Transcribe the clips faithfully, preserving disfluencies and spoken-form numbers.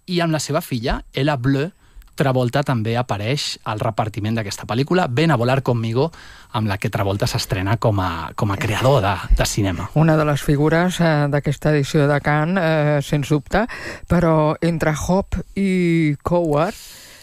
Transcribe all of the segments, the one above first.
i amb la seva filla, Ella Bleu, Travolta també apareix al repartiment d'aquesta pel·lícula, Ven a volar conmigo, amb la que Travolta s'estrena com a, com a creador de, de cinema. Una de les figures eh, d'aquesta edició de Cannes, eh, sens dubte, però entre Hope i Coward,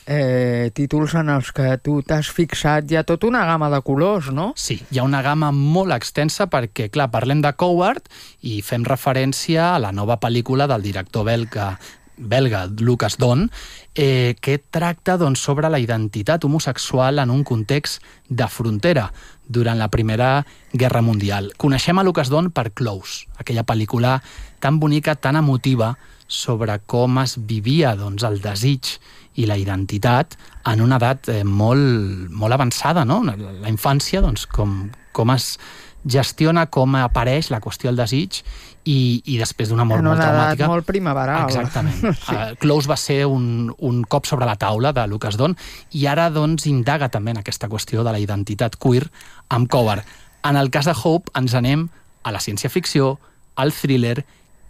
eh, títols en els que tu t'has fixat, hi ha tota una gamma de colors, no? Sí, hi ha una gamma molt extensa perquè, clar, parlem de Coward i fem referència a la nova pel·lícula del director belga belga, Lucas Don, eh, que tracta doncs, sobre la identitat homosexual en un context de frontera durant la Primera Guerra Mundial. Coneixem a Lucas Don per Close, aquella pel·lícula tan bonica, tan emotiva, sobre com es vivia doncs, el desig i la identitat en una edat eh, molt, molt avançada, no? La infància, doncs, com, com es gestiona, com apareix la qüestió del desig i, i després d'una mort molt traumàtica. En una edat molt primaveral. Exactament. Sí. Uh, Close va ser un, un cop sobre la taula de Lucas Don i ara doncs indaga també en aquesta qüestió de la identitat queer amb Coward. En el cas de Hope ens anem a la ciència-ficció, al thriller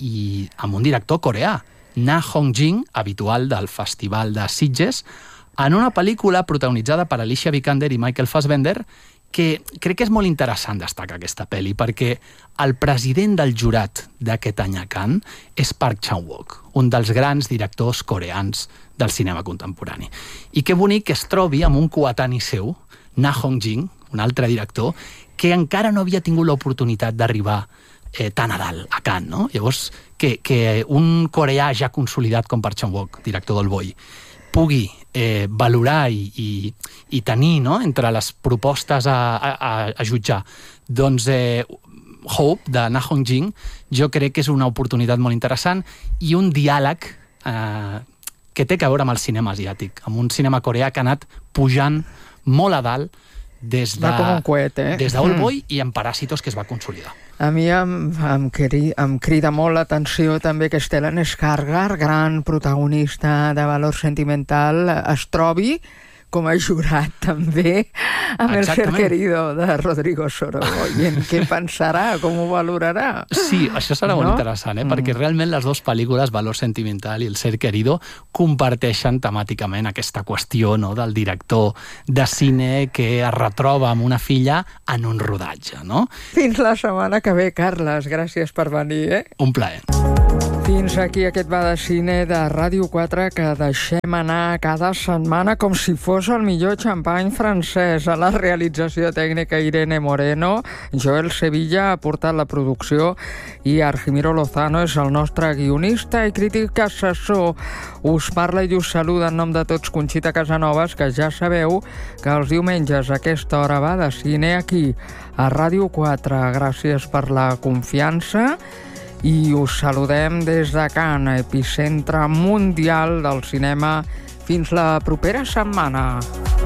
i amb un director coreà, Na Hong-jin, habitual del Festival de Sitges, en una pel·lícula protagonitzada per Alicia Vikander i Michael Fassbender, que crec que és molt interessant destacar aquesta pel·li, perquè el president del jurat d'aquest any a Cannes és Park Chan-wook, un dels grans directors coreans del cinema contemporani. I que bonic que es trobi amb un coetani seu, Na Hong-jin, un altre director, que encara no havia tingut l'oportunitat d'arribar eh, tan a dalt, a Cannes, no? Llavors, que, que un coreà ja consolidat com Park Chan-wook, director del Boy, pugui eh, valorar i, i, i tenir, no?, entre les propostes a, a, a jutjar, doncs eh, Hope, de Na Hong-jin, jo crec que és una oportunitat molt interessant i un diàleg eh, que té a veure amb el cinema asiàtic, amb un cinema coreà que ha anat pujant molt a dalt des de, com un coet, eh? des d'Old Boy i en Paràsitos, que es va consolidar. A mi em, em, cri, em crida molt l'atenció també que Stellan Skarsgård, gran protagonista de valor sentimental, es trobi com a jurat també amb El ser querido de Rodrigo Sorogoyen. Què pensarà? Com ho valorarà? Sí, això serà molt no? interessant, eh? Mm. perquè realment les dues pel·lícules, Valor sentimental i El ser querido, comparteixen temàticament aquesta qüestió, no?, del director de cine que es retroba amb una filla en un rodatge, no? Fins la setmana que ve, Carles. Gràcies per venir, eh? Un plaer. Fins aquí aquest Va de Cine de Ràdio quatre que deixem anar cada setmana com si fos el millor xampany francès. A la realització tècnica Irene Moreno, Joel Sevilla ha portat la producció i Argimiro Lozano és el nostre guionista i crític assessor. Us parla i us saluda en nom de tots Conxita Casanovas, que ja sabeu que els diumenges a aquesta hora Va de Cine aquí a Ràdio quatre. Gràcies per la confiança i us saludem des de Cannes, epicentre mundial del cinema. Fins la propera setmana.